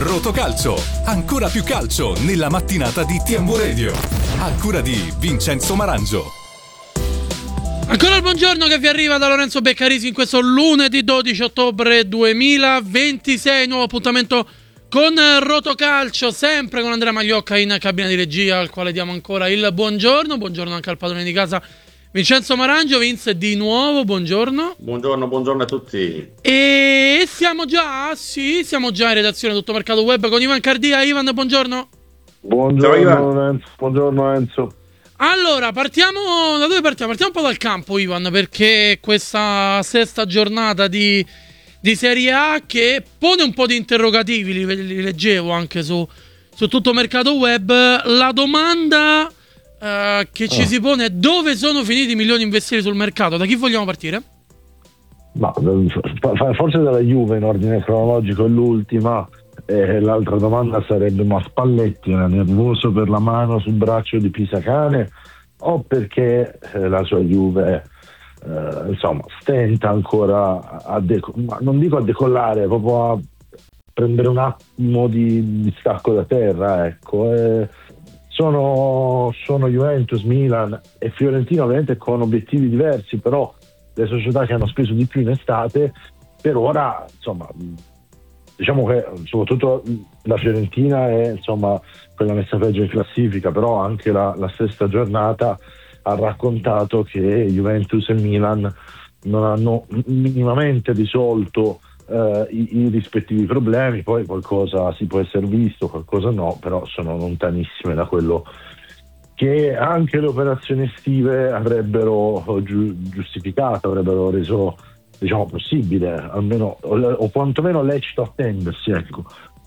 Rotocalcio, ancora più calcio nella mattinata di TMW Radio, a cura di Vincenzo Marangio. Ancora il buongiorno che vi arriva da Lorenzo Beccarisi in questo lunedì 12 ottobre 2026, nuovo appuntamento con Rotocalcio, sempre con Andrea Magliocca in cabina di regia, al quale diamo ancora il buongiorno anche al padrone di casa Vincenzo Marangio. Vince, di nuovo buongiorno. Buongiorno a tutti. E siamo già in redazione Tutto Mercato Web con Ivan Cardia. Ivan, buongiorno. Buongiorno Lorenzo. Buongiorno Enzo. Allora, partiamo da dove partiamo? Partiamo un po' dal campo, Ivan, perché questa sesta giornata di Serie A che pone un po' di interrogativi, li leggevo anche su Tutto Mercato Web. La domanda che ci si pone è: dove sono finiti i milioni investiti sul mercato? Da chi vogliamo partire? Ma forse dalla Juve in ordine cronologico è l'ultima. L'altra domanda sarebbe: ma Spalletti era nervoso per la mano sul braccio di Pisacane o perché la sua Juve stenta ancora ma non dico a decollare, proprio a prendere un attimo di stacco da terra, ecco. Sono Juventus, Milan e Fiorentina ovviamente con obiettivi diversi, però le società che hanno speso di più in estate per ora, diciamo che soprattutto la Fiorentina è quella messa peggio in classifica, però anche la sesta giornata ha raccontato che Juventus e Milan non hanno minimamente risolto i rispettivi problemi. Poi qualcosa si può essere visto, qualcosa no, però sono lontanissime da quello che anche le operazioni estive avrebbero giustificato, avrebbero reso possibile, almeno o quantomeno lecito attendersi, ecco.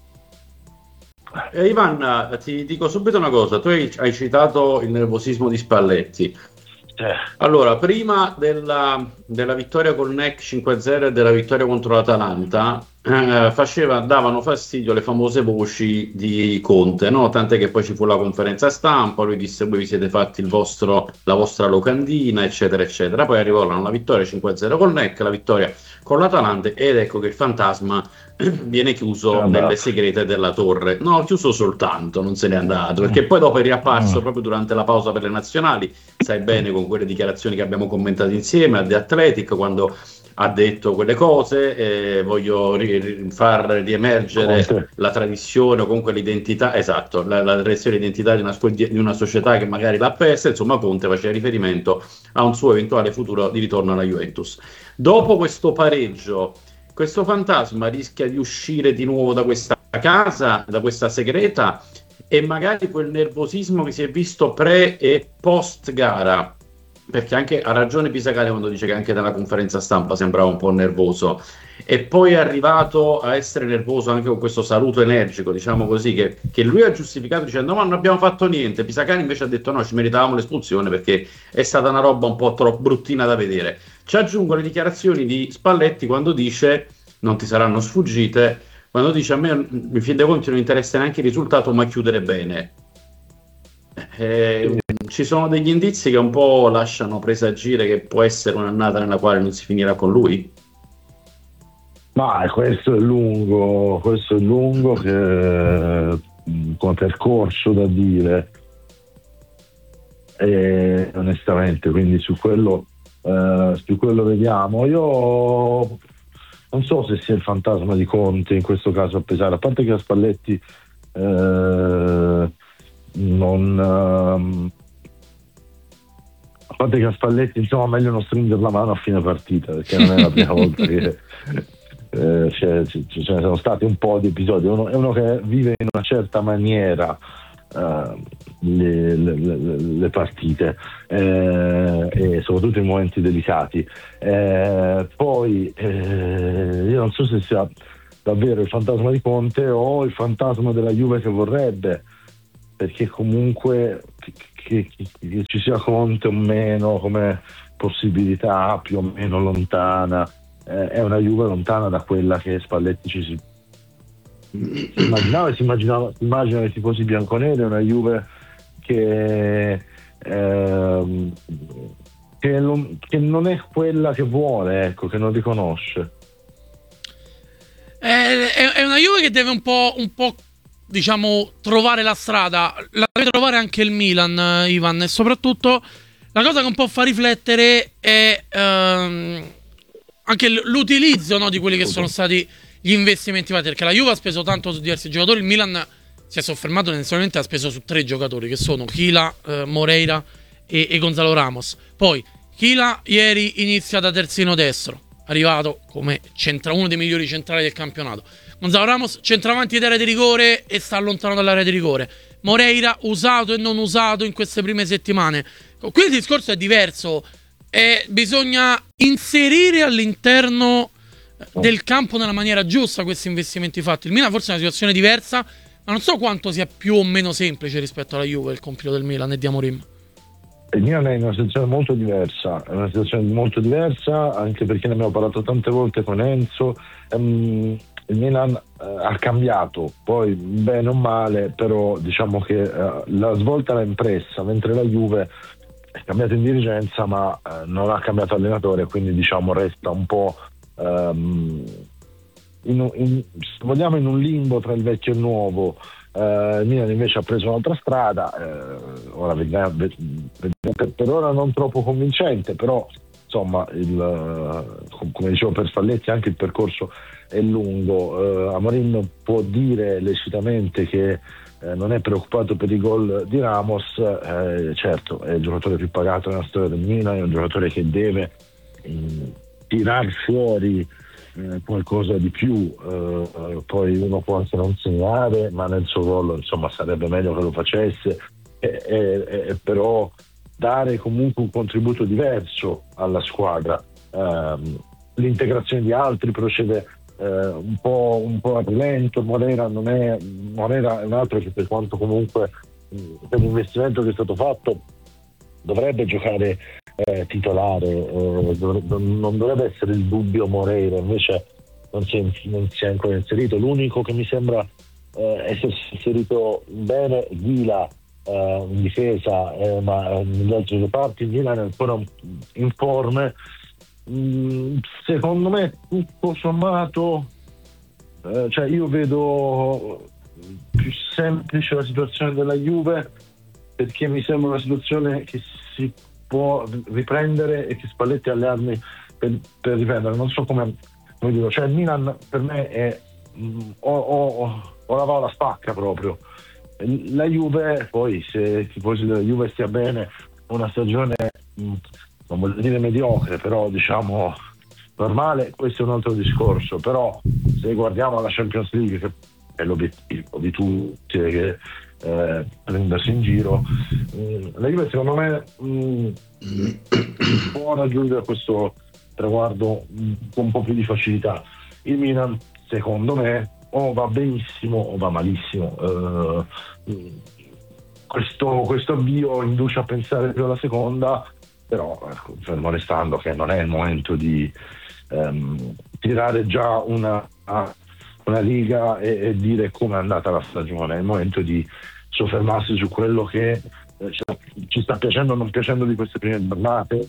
Ivan, ti dico subito una cosa: tu hai citato il nervosismo di Spalletti. Allora, prima della vittoria con NEC 5-0 e della vittoria contro l'Atalanta, davano fastidio le famose voci di Conte, no? Tant'è che poi ci fu la conferenza stampa, lui disse: voi vi siete fatti la vostra locandina, eccetera eccetera. Poi arrivò la vittoria 5-0 con NEC, la vittoria con l'Atalanta, ed ecco che il fantasma viene chiuso nelle segrete della torre. No, chiuso soltanto, non se n'è andato, perché poi dopo è riapparso proprio durante la pausa per le nazionali, sai bene, con quelle dichiarazioni che abbiamo commentato insieme a The Athletic, quando ha detto quelle cose: voglio far riemergere la tradizione o comunque l'identità, esatto, la tradizione e l'identità di una società che magari l'ha persa. Insomma, Conte faceva riferimento a un suo eventuale futuro di ritorno alla Juventus. Dopo questo pareggio, questo fantasma rischia di uscire di nuovo da questa casa, da questa segreta, e magari quel nervosismo che si è visto pre e post gara, perché anche ha ragione Pisacane quando dice che anche nella conferenza stampa sembrava un po' nervoso, e poi è arrivato a essere nervoso anche con questo saluto energico, diciamo così, che lui ha giustificato dicendo: ma non abbiamo fatto niente. Pisacane invece ha detto: no, ci meritavamo l'espulsione perché è stata una roba un po' troppo bruttina da vedere. Ci aggiungo le dichiarazioni di Spalletti quando dice: non ti saranno sfuggite, quando dice: a me in fin dei conti non interessa neanche il risultato, ma chiudere bene. Ci sono degli indizi che un po' lasciano presagire che può essere un'annata nella quale non si finirà con lui. Ma questo è lungo che come percorso da dire, onestamente, quindi su quello vediamo. Io non so se sia il fantasma di Conte in questo caso a pesare, a parte che a Spalletti a parte che a Spalletti meglio non stringere la mano a fine partita, perché non è la prima volta che ce ne sono stati un po' di episodi. È uno che vive in una certa maniera le partite, e soprattutto in momenti delicati. Poi io non so se sia davvero il fantasma di Conte o il fantasma della Juve che vorrebbe, perché comunque che ci sia Conte o meno come possibilità più o meno lontana, è una Juve lontana da quella che Spalletti ci si immagina i tifosi bianconeri. È una Juve che non è quella che vuole, ecco, che non riconosce. È una Juve che deve un po' diciamo trovare la strada, la deve trovare anche il Milan, Ivan, e soprattutto la cosa che un po' fa riflettere è anche l'utilizzo, no, di quelli che sono stati gli investimenti fatti, perché la Juve ha speso tanto su diversi giocatori, il Milan si è soffermato tendenzialmente, ha speso su 3 giocatori che sono Chila, Moreira e Gonzalo Ramos. Poi Chila ieri inizia da terzino destro, arrivato come uno dei migliori centrali del campionato. Gonzalo Ramos centravanti d'area di rigore e sta lontano dall'area di rigore. Moreira usato e non usato in queste prime settimane. Qui il discorso è diverso, bisogna inserire all'interno del campo nella maniera giusta questi investimenti fatti. Il Milan forse è una situazione diversa, ma non so quanto sia più o meno semplice rispetto alla Juve il compito del Milan e di Amorim. Il Milan è in una situazione molto diversa, anche perché ne abbiamo parlato tante volte con Enzo. Il Milan ha cambiato, poi bene o male, però diciamo che la svolta l'ha impressa, mentre la Juve è cambiata in dirigenza ma non ha cambiato allenatore, quindi diciamo resta un po' se vogliamo in un limbo tra il vecchio e il nuovo. Il Milan invece ha preso un'altra strada, ora per ora non troppo convincente, però insomma come dicevo per Spalletti anche il percorso è lungo. Amorim può dire lecitamente che non è preoccupato per i gol di Ramos, certo è il giocatore più pagato nella storia del Milan, è un giocatore che deve tirar fuori qualcosa di più, poi uno può anche non segnare, ma nel suo ruolo insomma sarebbe meglio che lo facesse, però dare comunque un contributo diverso alla squadra. L'integrazione di altri procede un po' a rilento. Moreira è un altro che, per quanto comunque per l'investimento che è stato fatto dovrebbe giocare titolare, non dovrebbe essere il dubbio Moreira, invece non si è ancora inserito. L'unico che mi sembra essersi inserito bene è Ghila in difesa, ma negli altri reparti il Milan è ancora informe. Secondo me tutto sommato, cioè io vedo più semplice la situazione della Juve, perché mi sembra una situazione che si può riprendere e che Spalletti ha le armi per riprendere. Non so come dire, cioè il Milan per me è o la va o la spacca proprio. La Juve poi, se i tifosi della Juve stia bene, una stagione non voglio dire mediocre, però diciamo normale, questo è un altro discorso. Però se guardiamo la Champions League, che è l'obiettivo di tutti, che prendersi in giro, la Juve secondo me può raggiungere questo traguardo con un po' più di facilità. Il Milan secondo me o va benissimo o va malissimo. Questo avvio induce a pensare più alla seconda, però fermo restando che non è il momento di tirare già una riga e dire come è andata la stagione. È il momento di soffermarsi su quello che ci sta piacendo o non piacendo di queste prime giornate.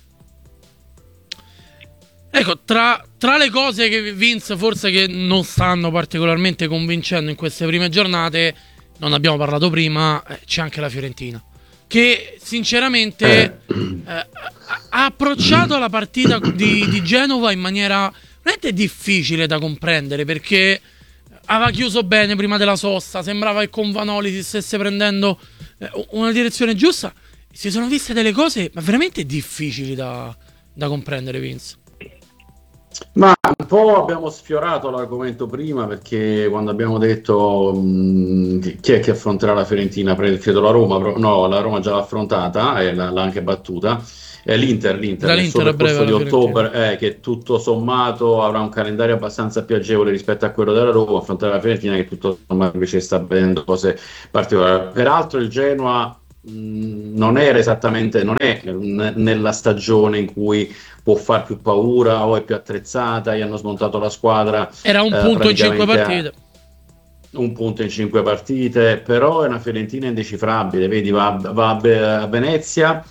Ecco, tra le cose che Vince forse che non stanno particolarmente convincendo in queste prime giornate, non abbiamo parlato prima, c'è anche la Fiorentina, che sinceramente ha approcciato la partita di Genova in maniera veramente difficile da comprendere, perché aveva chiuso bene prima della sosta, sembrava che con Vanoli si stesse prendendo una direzione giusta. Si sono viste delle cose ma veramente difficili da comprendere, Vince. Ma un po' abbiamo sfiorato l'argomento prima, perché quando abbiamo detto chi è che affronterà la Fiorentina, credo la Roma, no, la Roma già l'ha affrontata e l'ha anche battuta, l'Inter nel suo percorso di ottobre, che tutto sommato avrà un calendario abbastanza più agevole rispetto a quello della Roma, affrontare la Fiorentina che tutto sommato invece sta vedendo cose particolari. Peraltro il Genoa non è nella stagione in cui può far più paura o è più attrezzata, gli hanno smontato la squadra, era un punto in 5 partite, un punto in 5 partite, però è una Fiorentina indecifrabile. Vedi, va a Venezia,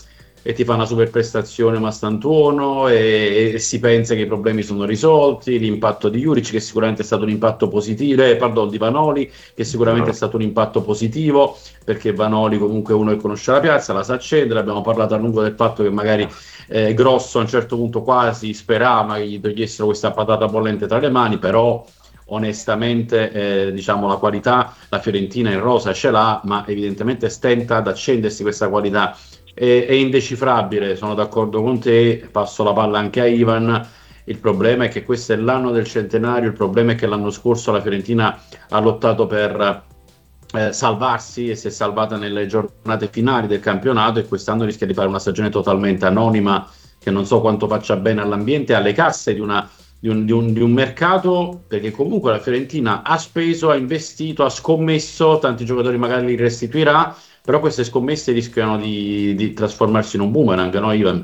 e ti fa una super prestazione Mastantuono e si pensa che i problemi sono risolti, l'impatto di Juric che sicuramente è stato un impatto positivo, di Vanoli che sicuramente è stato un impatto positivo, perché Vanoli comunque è uno che conosce la piazza, la sa accendere. Abbiamo parlato a lungo del fatto che magari Grosso a un certo punto quasi sperava che gli togliessero questa patata bollente tra le mani, però onestamente diciamo la qualità la Fiorentina in rosa ce l'ha, ma evidentemente stenta ad accendersi questa qualità. È indecifrabile, sono d'accordo con te, passo la palla anche a Ivan. Il problema è che questo è l'anno del centenario, il problema è che l'anno scorso la Fiorentina ha lottato per salvarsi e si è salvata nelle giornate finali del campionato, e quest'anno rischia di fare una stagione totalmente anonima, che non so quanto faccia bene all'ambiente e alle casse di un mercato, perché comunque la Fiorentina ha speso, ha investito, ha scommesso, tanti giocatori magari li restituirà, però queste scommesse rischiano di trasformarsi in un boomerang, no Ivan?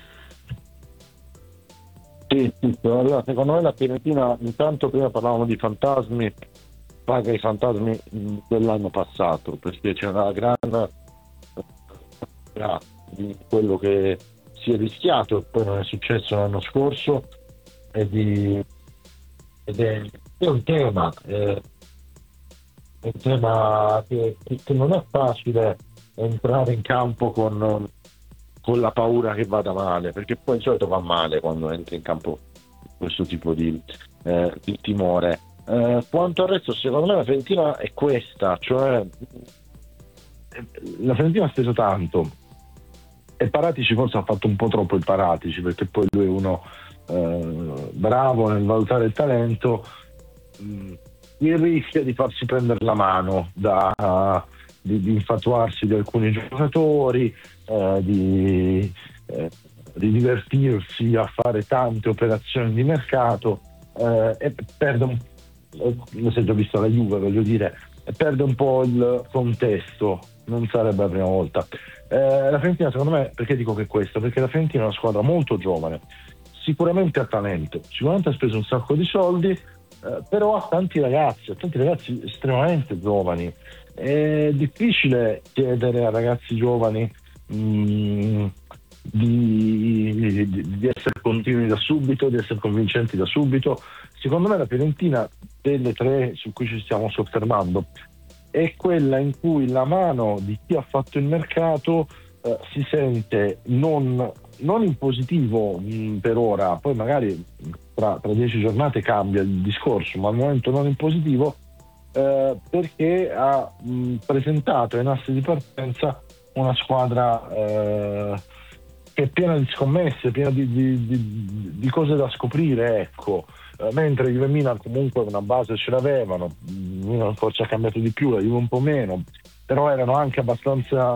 Sì, allora, secondo me la Fiorentina, intanto prima parlavamo di fantasmi, paga i fantasmi dell'anno passato, perché c'è una grande di quello che si è rischiato e poi non è successo l'anno scorso, ed è un tema che non è facile entrare in campo con la paura che vada male, perché poi di solito va male quando entri in campo questo tipo di timore. Quanto al resto, secondo me la Fiorentina è questa, cioè la Fiorentina ha speso tanto e Paratici forse ha fatto un po' troppo il Paratici, perché poi lui è uno bravo nel valutare il talento, il rischio di farsi prendere la mano di infatuarsi di alcuni giocatori, di divertirsi a fare tante operazioni di mercato, e perde si è già visto la Juve, voglio dire, perde un po' il contesto. Non sarebbe la prima volta. La Fiorentina, secondo me, perché dico che è questo? Perché la Fiorentina è una squadra molto giovane, sicuramente ha talento, sicuramente ha speso un sacco di soldi, però ha tanti ragazzi estremamente giovani. È difficile chiedere a ragazzi giovani di essere continui da subito, di essere convincenti da subito. Secondo me la Fiorentina, delle tre su cui ci stiamo soffermando, è quella in cui la mano di chi ha fatto il mercato si sente non in positivo per ora, poi magari tra 10 giornate cambia il discorso, ma al momento non in positivo, perché ha presentato ai nastri di partenza una squadra che è piena di scommesse, piena di cose da scoprire, ecco. Mentre Juve e Milan comunque una base ce l'avevano, Milan forse ha cambiato di più, la Juve un po' meno, però erano anche abbastanza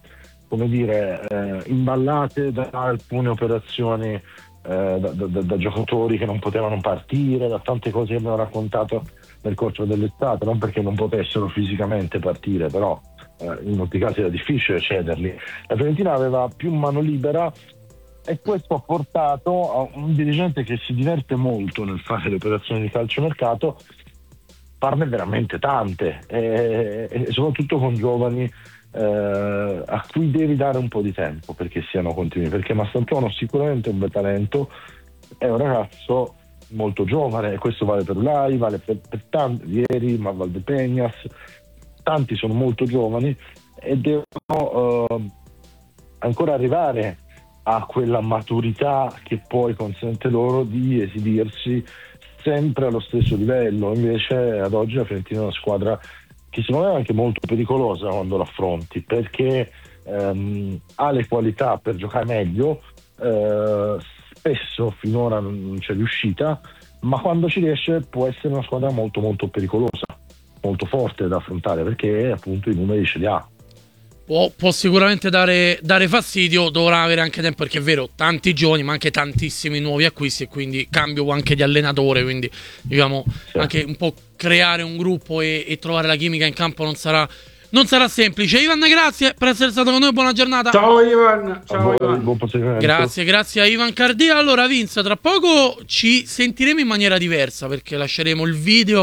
imballate da alcune operazioni, da giocatori che non potevano partire, da tante cose che abbiamo raccontato nel corso dell'estate, non perché non potessero fisicamente partire, però in molti casi era difficile cederli. La Fiorentina aveva più mano libera, e questo ha portato a un dirigente che si diverte molto nel fare le operazioni di calciomercato, farne veramente tante, e soprattutto con giovani a cui devi dare un po' di tempo perché siano continui, perché Mastantuono sicuramente è un bel talento, è un ragazzo molto giovane, e questo vale per Ulai, vale per tanti, ieri, ma Valdepeñas, tanti sono molto giovani e devono ancora arrivare a quella maturità che poi consente loro di esibirsi sempre allo stesso livello. Invece ad oggi la Fiorentina è una squadra che secondo me è anche molto pericolosa quando l'affronti, perché ha le qualità per giocare meglio, spesso finora non c'è riuscita, ma quando ci riesce può essere una squadra molto molto pericolosa, molto forte da affrontare, perché appunto i numeri ce li ha. Può sicuramente dare fastidio, dovrà avere anche tempo, perché è vero, tanti giovani ma anche tantissimi nuovi acquisti, e quindi cambio anche di allenatore, quindi diciamo sì, anche un po' creare un gruppo e trovare la chimica in campo non sarà semplice. Ivan, grazie per essere stato con noi, buona giornata. Ciao Ivan. Ciao Ivan. Buon proseguimento. Grazie a Ivan Cardia. Allora Vince, tra poco ci sentiremo in maniera diversa, perché lasceremo il video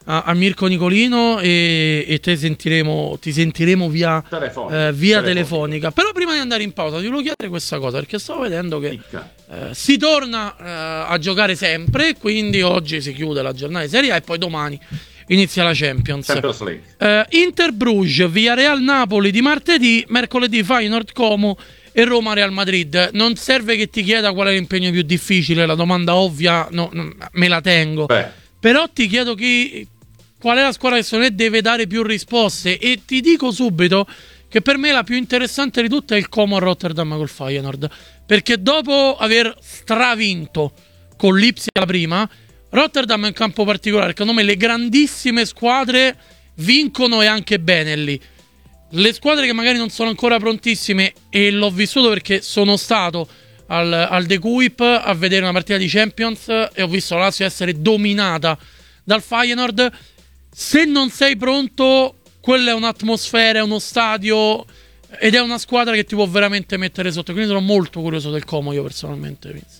a Mirko Nicolino e ti sentiremo via telefonica. Però prima di andare in pausa ti volevo chiedere questa cosa, perché stavo vedendo che si torna a giocare sempre, quindi oggi si chiude la giornata di Serie A e poi domani inizia la Champions League. Inter Bruges, Villarreal Napoli di martedì, mercoledì Feyenoord Como e Roma Real Madrid. Non serve che ti chieda qual è l'impegno più difficile, la domanda ovvia me la tengo. Però ti chiedo qual è la squadra che secondo te deve dare più risposte, e ti dico subito che per me la più interessante di tutte è il Como a Rotterdam col Feyenoord, perché dopo aver stravinto con l'Ipsia la prima, Rotterdam è un campo particolare, secondo me le grandissime squadre vincono e anche bene lì. Le squadre che magari non sono ancora prontissime, e l'ho vissuto perché sono stato al De Kuip a vedere una partita di Champions e ho visto la Lazio essere dominata dal Feyenoord. Se non sei pronto, quella è un'atmosfera, è uno stadio ed è una squadra che ti può veramente mettere sotto. Quindi sono molto curioso del Como, io personalmente, Vince.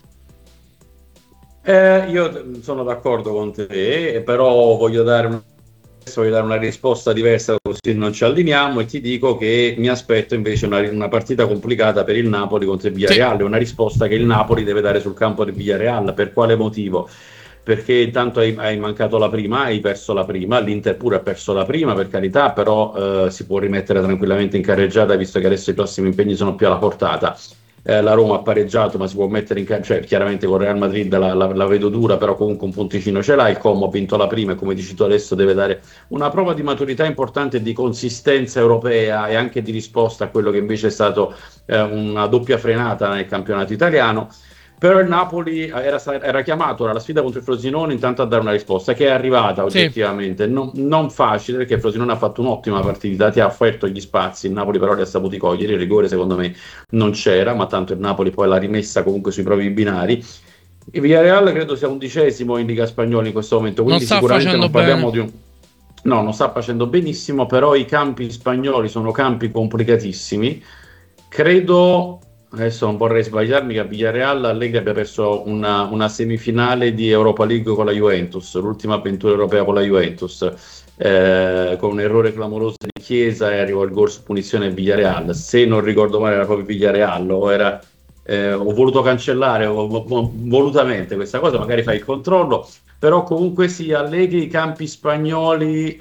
Io sono d'accordo con te, però voglio dare una risposta diversa, così non ci allineiamo, e ti dico che mi aspetto invece una partita complicata per il Napoli contro il Villarreal. Una risposta che il Napoli deve dare sul campo del Villarreal. Per quale motivo? Perché intanto hai mancato la prima, hai perso la prima, l'Inter pure ha perso la prima, per carità, però si può rimettere tranquillamente in carreggiata, visto che adesso i prossimi impegni sono più alla portata. La Roma ha pareggiato, ma si può mettere in cioè chiaramente con Real Madrid la vedo dura, però comunque un punticino ce l'ha. Il Como ha vinto la prima e, come dici tu, adesso deve dare una prova di maturità importante, di consistenza europea e anche di risposta a quello che invece è stato una doppia frenata nel campionato italiano. Però il Napoli era chiamato alla sfida contro il Frosinone intanto a dare una risposta che è arrivata oggettivamente, non facile, perché il Frosinone ha fatto un'ottima partita, ti ha offerto gli spazi, il Napoli però li ha saputi cogliere. Il rigore secondo me non c'era, ma tanto il Napoli poi l'ha rimessa comunque sui propri binari. Il Villarreal credo sia 11° in Liga Spagnola in questo momento, quindi sicuramente non parliamo di non sta facendo benissimo, però i campi spagnoli sono campi complicatissimi. Credo, adesso non vorrei sbagliarmi, che a Villarreal Allegri abbia perso una semifinale di Europa League con la Juventus, l'ultima avventura europea con la Juventus, con un errore clamoroso di Chiesa, e arrivò il gol su punizione a Villarreal. Se non ricordo male era proprio Villarreal, ho voluto cancellare volutamente questa cosa, magari fai il controllo, però comunque sia Allegri i campi spagnoli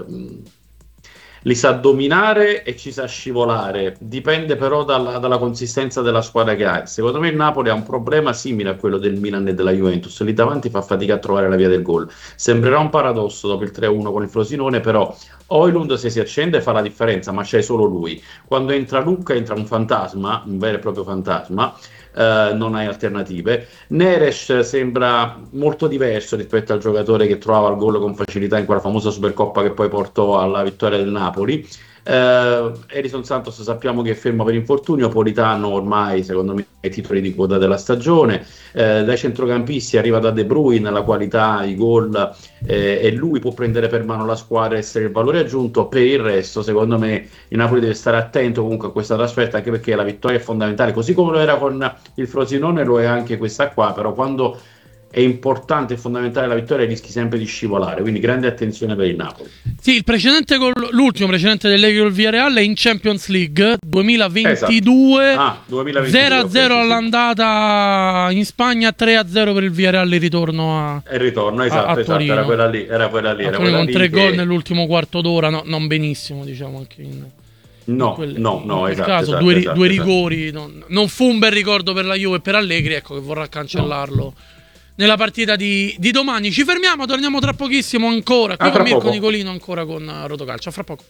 li sa dominare e ci sa scivolare, dipende però dalla consistenza della squadra che hai. Secondo me il Napoli ha un problema simile a quello del Milan e della Juventus, lì davanti fa fatica a trovare la via del gol. Sembrerà un paradosso dopo il 3-1 con il Frosinone, però Højlund se si accende fa la differenza, ma c'è solo lui. Quando entra Lucca entra un fantasma, un vero e proprio fantasma. Non hai alternative. Neres sembra molto diverso rispetto al giocatore che trovava il gol con facilità in quella famosa Supercoppa che poi portò alla vittoria del Napoli. Edison Santos sappiamo che è fermo per infortunio. Politano ormai secondo me è titoli di coda della stagione. Dai centrocampisti arriva da De Bruyne, la qualità, i gol, e lui può prendere per mano la squadra e essere il valore aggiunto. Per il resto secondo me il Napoli deve stare attento comunque a questa trasferta, anche perché la vittoria è fondamentale, così come lo era con il Frosinone, lo è anche questa qua. Però quando è importante e fondamentale la vittoria rischi sempre di scivolare, quindi grande attenzione per il Napoli. Sì, l'ultimo precedente del Villarreal è in Champions League 2022, 0-0 all'andata in Spagna, 3-0 per il Villarreal il ritorno esatto, era quella lì con 3 gol nell'ultimo quarto d'ora, non benissimo, diciamo, anche esatto, due rigori, non fu un bel ricordo per la Juve e per Allegri, ecco, che vorrà cancellarlo nella partita di domani. Ci fermiamo, torniamo tra pochissimo ancora qui con Mirko Nicolino, ancora con Rotocalcio. A fra poco.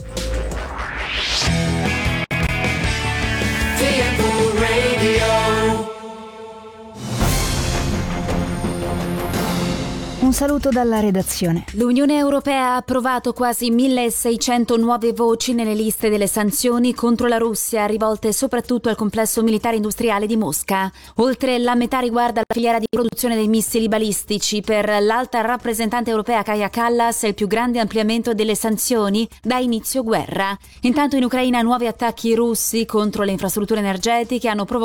Un saluto dalla redazione. L'Unione Europea ha approvato quasi 1.600 nuove voci nelle liste delle sanzioni contro la Russia, rivolte soprattutto al complesso militare industriale di Mosca. Oltre la metà riguarda la filiera di produzione dei missili balistici. Per l'alta rappresentante europea Kaja Kallas è il più grande ampliamento delle sanzioni da inizio guerra. Intanto in Ucraina nuovi attacchi russi contro le infrastrutture energetiche hanno provocato